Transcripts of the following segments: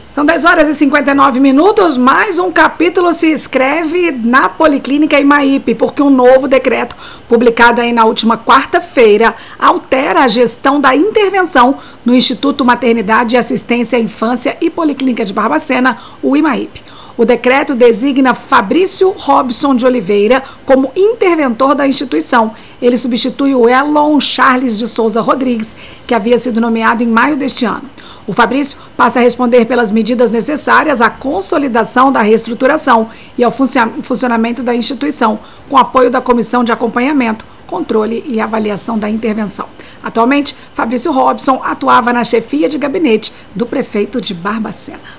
São 10 horas e 59 minutos, mais um capítulo se escreve na Policlínica Imaípe, porque um novo decreto, publicado aí na última quarta-feira, altera a gestão da intervenção no Instituto Maternidade e Assistência à Infância e Policlínica de Barbacena, o Imaípe. O decreto designa Fabrício Robson de Oliveira como interventor da instituição. Ele substitui o Elon Charles de Souza Rodrigues, que havia sido nomeado em maio deste ano. O Fabrício passa a responder pelas medidas necessárias à consolidação da reestruturação e ao funcionamento da instituição, com apoio da Comissão de Acompanhamento, Controle e Avaliação da Intervenção. Atualmente, Fabrício Robson atuava na chefia de gabinete do prefeito de Barbacena.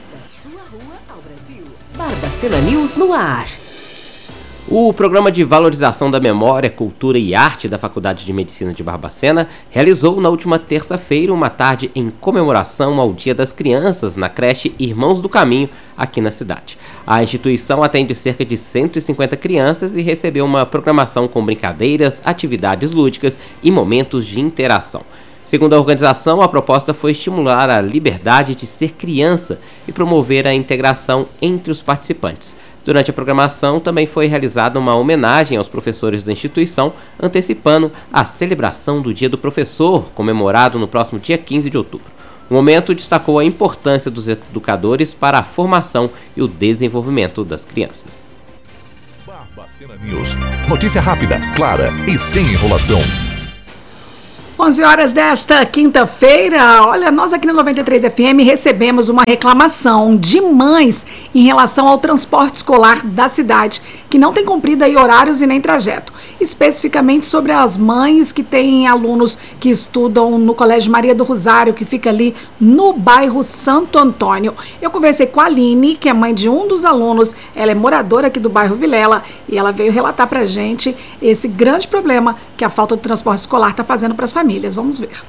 Barbacena News no ar. O Programa de Valorização da Memória, Cultura e Arte da Faculdade de Medicina de Barbacena realizou na última terça-feira uma tarde em comemoração ao Dia das Crianças na creche Irmãos do Caminho, aqui na cidade. A instituição atende cerca de 150 crianças e recebeu uma programação com brincadeiras, atividades lúdicas e momentos de interação. Segundo a organização, a proposta foi estimular a liberdade de ser criança e promover a integração entre os participantes. Durante a programação, também foi realizada uma homenagem aos professores da instituição, antecipando a celebração do Dia do Professor, comemorado no próximo dia 15 de outubro. O momento destacou a importância dos educadores para a formação e o desenvolvimento das crianças. Barbacena News. Notícia rápida, clara e sem enrolação. 11 horas desta quinta-feira, olha, nós aqui no 93 FM recebemos uma reclamação de mães em relação ao transporte escolar da cidade, que não tem cumprido aí horários e nem trajeto. Especificamente sobre as mães que têm alunos que estudam no Colégio Maria do Rosário, que fica ali no bairro Santo Antônio. Eu conversei com a Aline, que é mãe de um dos alunos, ela é moradora aqui do bairro Vilela, e ela veio relatar pra gente esse grande problema que a falta de transporte escolar está fazendo para as famílias. Vamos ver.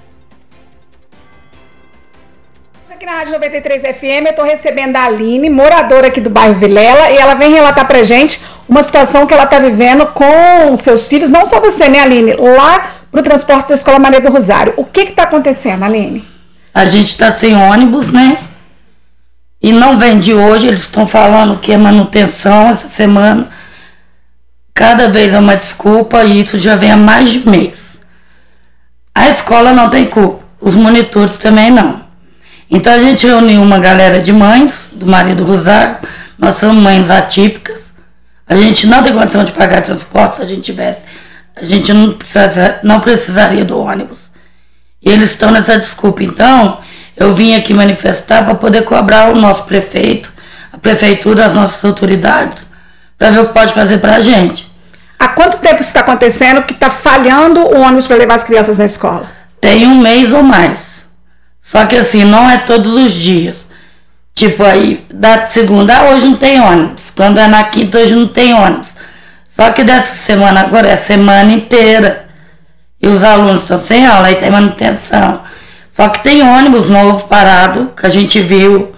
Aqui na Rádio 93 FM, eu estou recebendo a Aline, moradora aqui do bairro Vilela, e ela vem relatar pra gente uma situação que ela está vivendo com seus filhos, não só você, né, Aline? Lá pro transporte da Escola Maria do Rosário. O que está acontecendo, Aline? A gente está sem ônibus, né? E não vem de hoje, eles estão falando que é manutenção essa semana. Cada vez é uma desculpa e isso já vem há mais de mês. A escola não tem culpa, os monitores também não. Então a gente reuniu uma galera de mães do Maria do Rosário, nós somos mães atípicas, a gente não tem condição de pagar transporte, se a gente tivesse, a gente não precisaria do ônibus. E eles estão nessa desculpa, então eu vim aqui manifestar para poder cobrar o nosso prefeito, a prefeitura, as nossas autoridades, para ver o que pode fazer para a gente. Há quanto tempo isso está acontecendo que está falhando o ônibus para levar as crianças na escola? Tem um mês ou mais. Só que assim, não é todos os dias. Tipo aí, da segunda, hoje não tem ônibus. Quando é na quinta, hoje não tem ônibus. Só que dessa semana agora é a semana inteira. E os alunos estão sem aula, aí tem manutenção. Só que tem ônibus novo parado, que a gente viu.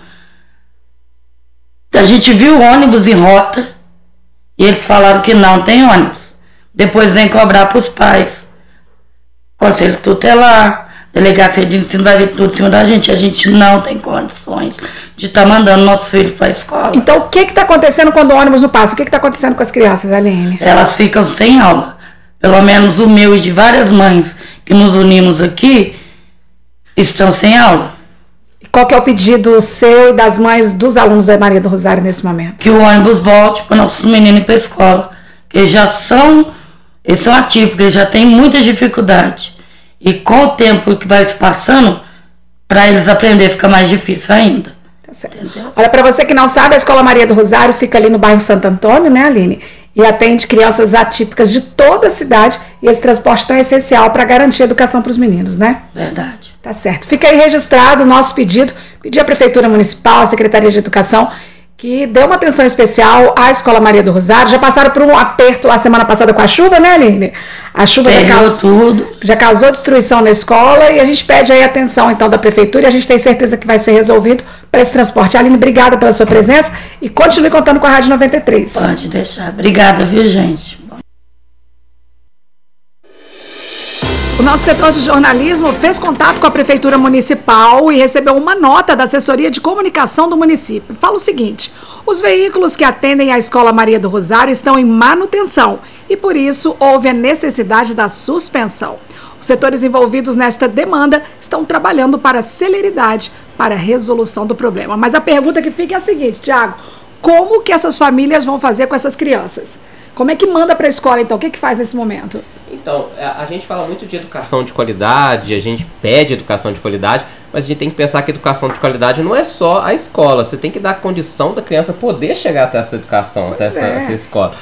A gente viu o ônibus em rota. E eles falaram que não tem ônibus. Depois vem cobrar para os pais. Conselho tutelar, delegacia de ensino vai vir tudo em cima da gente. A gente não tem condições de estar mandando nossos filhos para a escola. Então o que está acontecendo quando o ônibus não passa? O que está acontecendo com as crianças, Aline? Elas ficam sem aula. Pelo menos o meu e de várias mães que nos unimos aqui estão sem aula. Qual que é o pedido seu e das mães dos alunos da Maria do Rosário nesse momento? Que o ônibus volte para nossos meninos ir para a escola. Que eles são atípicos, eles já têm muita dificuldade. E com o tempo que vai se passando, para eles aprender fica mais difícil ainda. Tá certo. Entendeu? Olha, para você que não sabe, a Escola Maria do Rosário fica ali no bairro Santo Antônio, né, Aline? E atende crianças atípicas de toda a cidade. E esse transporte tão essencial para garantir a educação para os meninos, né? Verdade. Tá certo. Fica aí registrado o nosso pedido. Pedir à Prefeitura Municipal, à Secretaria de Educação, que dê uma atenção especial à Escola Maria do Rosário. Já passaram por um aperto a semana passada com a chuva, né, Aline? A chuva já causou destruição na escola e a gente pede aí atenção, então, da Prefeitura e a gente tem certeza que vai ser resolvido para esse transporte. Aline, obrigada pela sua presença e continue contando com a Rádio 93. Pode deixar. Obrigada, viu, gente? O nosso setor de jornalismo fez contato com a Prefeitura Municipal e recebeu uma nota da Assessoria de Comunicação do município. Fala o seguinte: os veículos que atendem à Escola Maria do Rosário estão em manutenção e, por isso, houve a necessidade da suspensão. Os setores envolvidos nesta demanda estão trabalhando para celeridade para a resolução do problema. Mas a pergunta que fica é a seguinte, Tiago: como que essas famílias vão fazer com essas crianças? Como é que manda para a escola, então? O que faz nesse momento? Então, a gente fala muito de educação de qualidade, a gente pede educação de qualidade, mas a gente tem que pensar que educação de qualidade não é só a escola. Você tem que dar a condição da criança poder chegar até essa educação, até essa escola.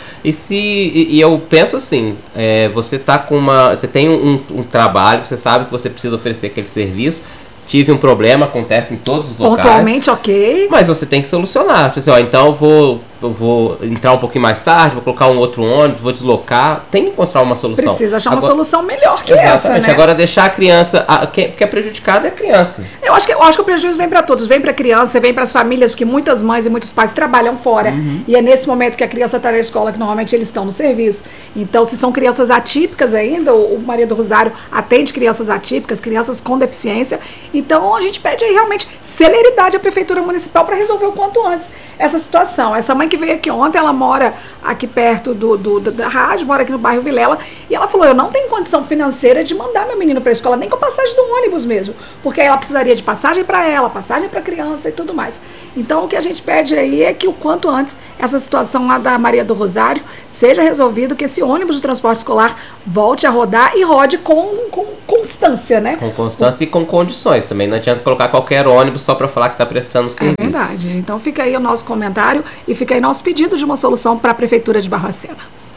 E eu penso assim, você tem um trabalho, você sabe que você precisa oferecer aquele serviço. Tive um problema, acontece em todos os locais. Pontualmente, ok. Mas você tem que solucionar. Tipo assim, então eu vou entrar um pouquinho mais tarde, vou colocar um outro ônibus, vou deslocar. Tem que encontrar uma solução. Precisa achar uma solução melhor que exatamente, essa, né? Agora deixar a criança... Quem é prejudicado é a criança. Eu acho que o prejuízo vem para todos. Vem para a criança, vem para as famílias, porque muitas mães e muitos pais trabalham fora. E é nesse momento que a criança está na escola que normalmente eles estão no serviço. Então, se são crianças atípicas ainda, o Maria do Rosário atende crianças atípicas, crianças com deficiência. Então, a gente pede aí realmente celeridade à Prefeitura Municipal para resolver o quanto antes essa situação. Essa mãe que veio aqui ontem, ela mora aqui perto da rádio, mora aqui no bairro Vilela, e ela falou: eu não tenho condição financeira de mandar meu menino para a escola, nem com passagem do ônibus mesmo, porque aí ela precisaria de passagem para ela, passagem para a criança e tudo mais. Então, o que a gente pede aí é que o quanto antes essa situação lá da Maria do Rosário seja resolvido, que esse ônibus de transporte escolar volte a rodar e rode com constância, né? Com constância e com condições também. Não adianta colocar qualquer ônibus só para falar que está prestando serviço. É verdade. Então fica aí o nosso comentário e fica aí nosso pedido de uma solução para a Prefeitura de Barbacena.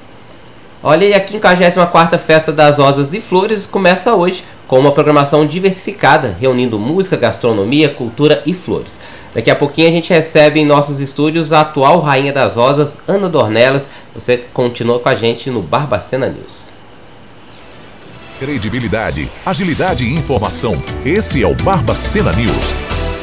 Olha, e a 54ª Festa das Rosas e Flores começa hoje com uma programação diversificada, reunindo música, gastronomia, cultura e flores. Daqui a pouquinho a gente recebe em nossos estúdios a atual Rainha das Rosas, Ana Dornelas. Você continua com a gente no Barbacena News. Credibilidade, agilidade e informação. Esse é o Barbacena News.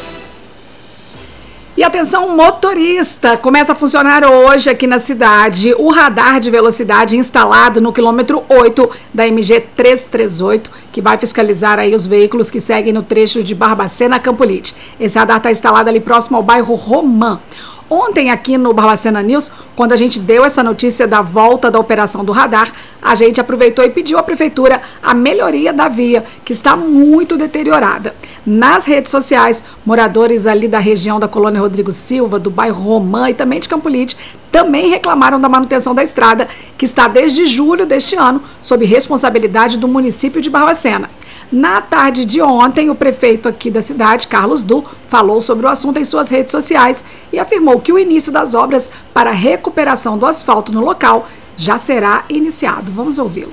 E atenção, motorista! Começa a funcionar hoje aqui na cidade o radar de velocidade instalado no quilômetro 8 da MG 338, que vai fiscalizar aí os veículos que seguem no trecho de Barbacena a Campolite. Esse radar está instalado ali próximo ao bairro Romã. Ontem aqui no Barbacena News, quando a gente deu essa notícia da volta da operação do radar, a gente aproveitou e pediu à Prefeitura a melhoria da via, que está muito deteriorada. Nas redes sociais, moradores ali da região da Colônia Rodrigo Silva, do bairro Romã e também de Campolite, também reclamaram da manutenção da estrada, que está desde julho deste ano, sob responsabilidade do município de Barbacena. Na tarde de ontem, o prefeito aqui da cidade, Carlos Du, falou sobre o assunto em suas redes sociais e afirmou que o início das obras para a recuperação do asfalto no local já será iniciado. Vamos ouvi-lo.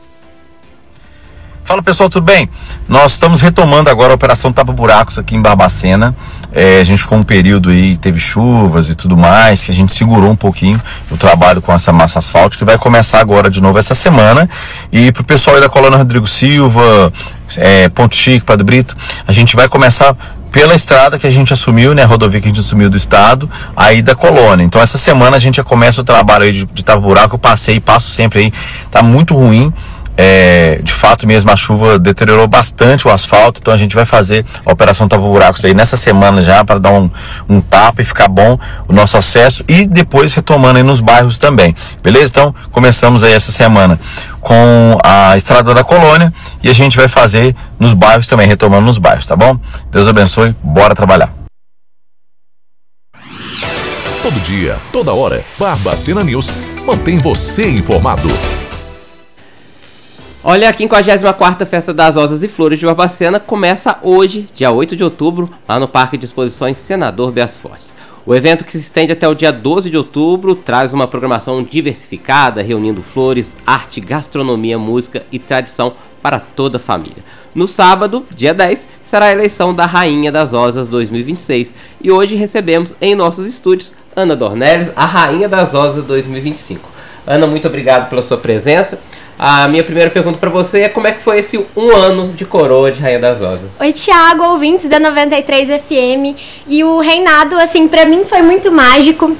Fala pessoal, tudo bem? Nós estamos retomando agora a Operação Tapa Buracos aqui em Barbacena. A gente ficou um período aí, teve chuvas e tudo mais, que a gente segurou um pouquinho o trabalho com essa massa asfáltica, que vai começar agora de novo essa semana. E pro pessoal aí da Colônia Rodrigo Silva, Ponto Chico, Padre Brito, a gente vai começar pela estrada que a gente assumiu, né, a rodovia que a gente assumiu do estado, aí da colônia. Então essa semana a gente já começa o trabalho aí de Tapa Buraco. Eu passei e passo sempre aí, tá muito ruim. De fato mesmo, a chuva deteriorou bastante o asfalto, então a gente vai fazer a Operação Tapa Buracos aí nessa semana já, para dar um tapa e ficar bom o nosso acesso, e depois retomando aí nos bairros também, beleza? Então começamos aí essa semana com a estrada da colônia e a gente vai fazer nos bairros também, retomando nos bairros, tá bom? Deus abençoe, bora trabalhar. Todo dia, toda hora, Barbacena News mantém você informado. Olha, a 54ª Festa das Rosas e Flores de Barbacena começa hoje, dia 8 de outubro, lá no Parque de Exposições Senador Bias Fortes. O evento, que se estende até o dia 12 de outubro, traz uma programação diversificada, reunindo flores, arte, gastronomia, música e tradição para toda a família. No sábado, dia 10, será a eleição da Rainha das Rosas 2026. E hoje recebemos em nossos estúdios Ana Dornelas, a Rainha das Rosas 2025. Ana, muito obrigado pela sua presença. A minha primeira pergunta para você é: como é que foi esse um ano de coroa de Rainha das Rosas? Oi, Thiago, ouvintes da 93 FM. E o reinado, assim, para mim foi muito mágico.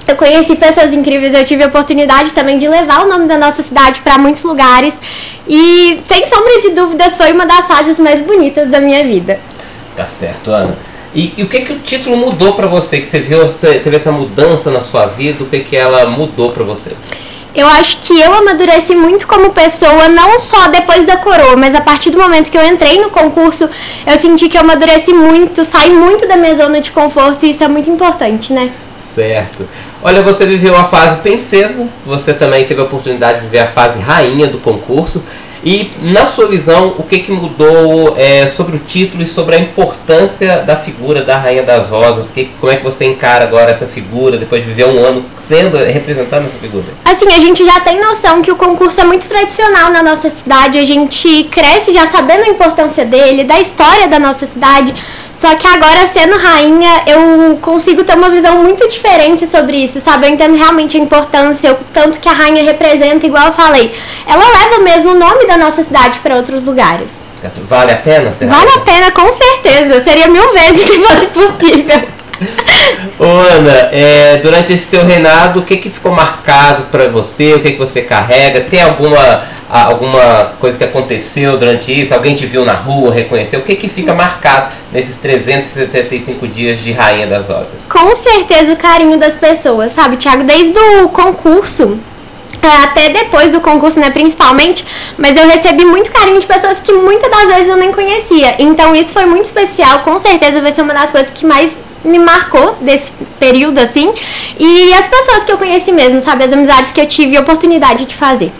Eu conheci pessoas incríveis, eu tive a oportunidade também de levar o nome da nossa cidade para muitos lugares. E, sem sombra de dúvidas, foi uma das fases mais bonitas da minha vida. Tá certo, Ana. E o que o título mudou pra você? Que você viu, você teve essa mudança na sua vida, o que ela mudou pra você? Eu acho que eu amadureci muito como pessoa, não só depois da coroa, mas a partir do momento que eu entrei no concurso, eu senti que eu amadureci muito, saí muito da minha zona de conforto e isso é muito importante, né? Certo. Olha, você viveu a fase princesa, você também teve a oportunidade de viver a fase rainha do concurso. E, na sua visão, o que mudou sobre o título e sobre a importância da figura da Rainha das Rosas? Como é que você encara agora essa figura, depois de viver um ano representando essa figura? Assim, a gente já tem noção que o concurso é muito tradicional na nossa cidade, a gente cresce já sabendo a importância dele, da história da nossa cidade. Só que agora, sendo rainha, eu consigo ter uma visão muito diferente sobre isso, sabe? Eu entendo realmente a importância, o tanto que a rainha representa, igual eu falei. Ela leva mesmo o nome da nossa cidade para outros lugares. Vale a pena? Vale a pena, com certeza. Seria 1000 vezes se fosse possível. Ô Ana, durante esse teu reinado, o que ficou marcado para você? O que você carrega? Tem alguma coisa que aconteceu durante isso? Alguém te viu na rua, reconheceu? O que fica marcado nesses 365 dias de Rainha das Rosas? Com certeza o carinho das pessoas, sabe, Thiago? Desde o concurso, até depois do concurso, né, principalmente, mas eu recebi muito carinho de pessoas que muitas das vezes eu nem conhecia. Então isso foi muito especial, com certeza vai ser uma das coisas que mais me marcou desse período, assim. E as pessoas que eu conheci mesmo, sabe, as amizades que eu tive a oportunidade de fazer.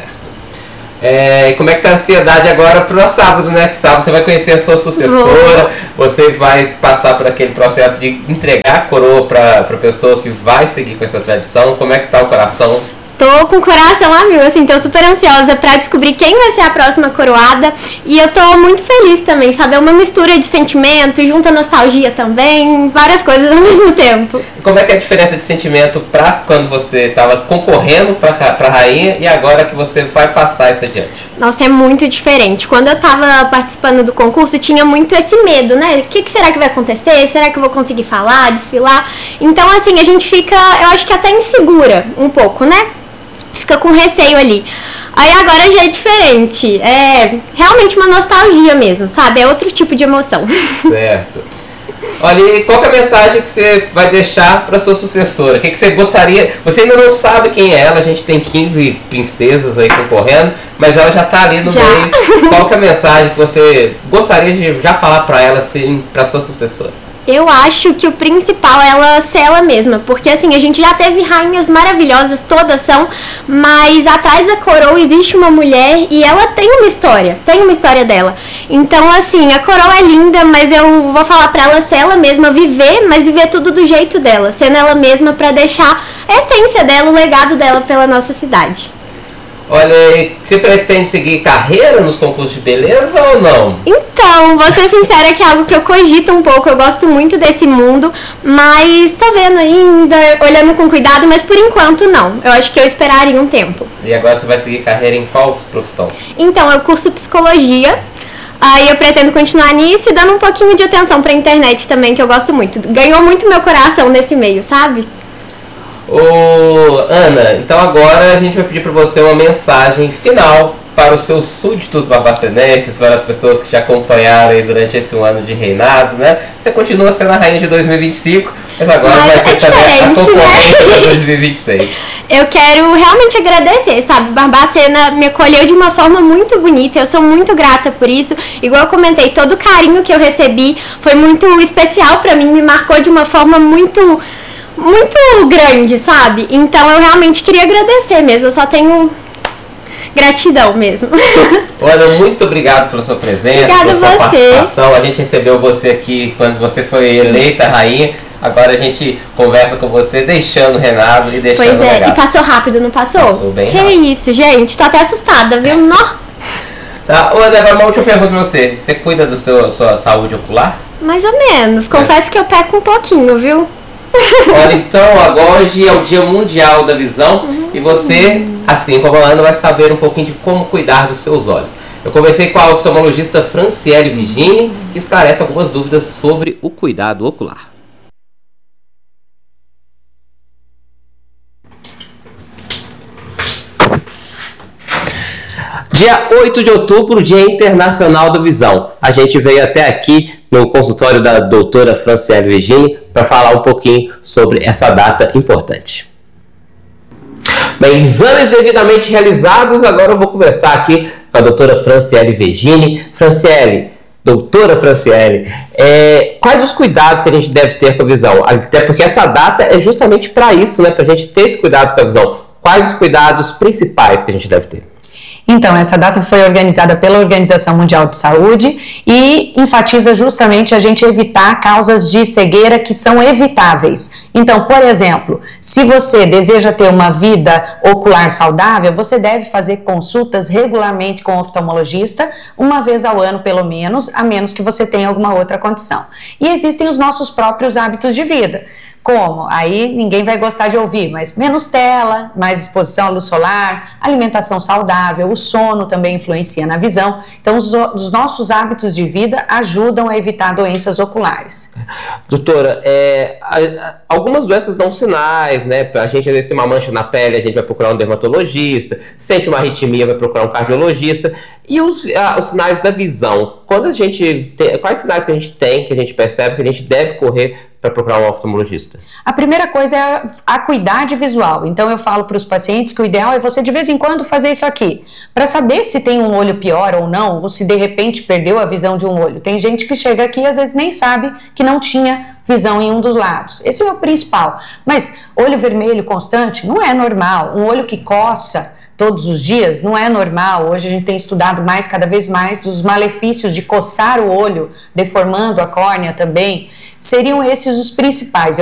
E como é que tá a ansiedade agora pro sábado, né? Que sábado você vai conhecer a sua sucessora, você vai passar por aquele processo de entregar a coroa pra pessoa que vai seguir com essa tradição. Como é que tá o coração? Tô com o coração a mil, assim, tô super ansiosa pra descobrir quem vai ser a próxima coroada. E eu tô muito feliz também, sabe? É uma mistura de sentimento, junta nostalgia também, várias coisas ao mesmo tempo. E como é que é a diferença de sentimento pra quando você tava concorrendo pra rainha e agora que você vai passar isso adiante? Nossa, é muito diferente. Quando eu tava participando do concurso, tinha muito esse medo, né? O que será que vai acontecer? Será que eu vou conseguir falar, desfilar? Então, assim, a gente fica, eu acho que até insegura um pouco, né? Fica com receio ali. Aí agora já é diferente. É realmente uma nostalgia mesmo, sabe? É outro tipo de emoção. Certo. Olha, e qual que é a mensagem que você vai deixar para sua sucessora? O que você gostaria... Você ainda não sabe quem é ela, a gente tem 15 princesas aí concorrendo, mas ela já tá ali no meio. Qual que é a mensagem que você gostaria de já falar para ela, assim, para sua sucessora? Eu acho que o principal é ela ser ela mesma, porque assim, a gente já teve rainhas maravilhosas, todas são, mas atrás da coroa existe uma mulher e ela tem uma história dela. Então assim, a coroa é linda, mas eu vou falar pra ela ser ela mesma, viver, mas viver tudo do jeito dela, sendo ela mesma pra deixar a essência dela, o legado dela pela nossa cidade. Olha, você pretende seguir carreira nos concursos de beleza ou não? Então, vou ser sincera que é algo que eu cogito um pouco, eu gosto muito desse mundo, mas tô vendo ainda, olhando com cuidado, mas por enquanto não. Eu acho que eu esperaria um tempo. E agora você vai seguir carreira em qual profissão? Então, eu curso psicologia, aí eu pretendo continuar nisso e dando um pouquinho de atenção pra internet também, que eu gosto muito. Ganhou muito meu coração nesse meio, sabe? Ô, Ana, então agora a gente vai pedir para você uma mensagem final para os seus súditos barbacenenses, para as pessoas que te acompanharam aí durante esse ano de reinado, né? Você continua sendo a rainha de 2025, mas agora vai ter também a concorrência de 2026. Eu quero realmente agradecer, sabe? Barbacena me acolheu de uma forma muito bonita, eu sou muito grata por isso. Igual eu comentei, todo o carinho que eu recebi foi muito especial para mim, me marcou de uma forma muito grande, sabe? Então eu realmente queria agradecer mesmo, eu só tenho gratidão mesmo. Ana, muito obrigado pela sua presença, Obrigada pela sua participação. A gente recebeu você aqui quando você foi eleita rainha. Agora a gente conversa com você, deixando o reinado e deixando o legado. E passou rápido, não passou? Passou bem rápido. Que isso, gente, tô até assustada, viu? Tá, Ana, agora uma última pergunta pra você. Você cuida da sua saúde ocular? Mais ou menos, confesso que eu peco um pouquinho, viu? Olha, então, agora hoje é o Dia Mundial da Visão e você, assim como a Ana, vai saber um pouquinho de como cuidar dos seus olhos. Eu conversei com a oftalmologista Franciele Virginie, que esclarece algumas dúvidas sobre o cuidado ocular. Dia 8 de outubro, Dia Internacional da Visão. A gente veio até aqui no consultório da doutora Franciele Virginie para falar um pouquinho sobre essa data importante. Bem, exames devidamente realizados, agora eu vou conversar aqui com a doutora Franciele Virginie. Doutora Franciele, quais os cuidados que a gente deve ter com a visão? Até porque essa data é justamente para isso, né? Para a gente ter esse cuidado com a visão. Quais os cuidados principais que a gente deve ter? Então, essa data foi organizada pela Organização Mundial de Saúde e enfatiza justamente a gente evitar causas de cegueira que são evitáveis. Então, por exemplo, se você deseja ter uma vida ocular saudável, você deve fazer consultas regularmente com o oftalmologista, uma vez ao ano pelo menos, a menos que você tenha alguma outra condição. E existem os nossos próprios hábitos de vida. Como? Aí ninguém vai gostar de ouvir, mas menos tela, mais exposição à luz solar, alimentação saudável, o sono também influencia na visão. Então, os nossos hábitos de vida ajudam a evitar doenças oculares. Doutora, algumas doenças dão sinais, né? A gente às vezes tem uma mancha na pele, a gente vai procurar um dermatologista, sente uma arritmia, vai procurar um cardiologista. E os sinais da visão? Quais sinais que a gente tem, que a gente percebe que a gente deve correr para procurar um oftalmologista? A primeira coisa é a acuidade visual. Então eu falo para os pacientes que o ideal é você de vez em quando fazer isso aqui, para saber se tem um olho pior ou não, ou se de repente perdeu a visão de um olho. Tem gente que chega aqui e às vezes nem sabe que não tinha visão em um dos lados. Esse é o principal. Mas olho vermelho constante não é normal. Um olho que coça todos os dias não é normal. Hoje a gente tem estudado cada vez mais os malefícios de coçar o olho, deformando a córnea também. Seriam esses os principais.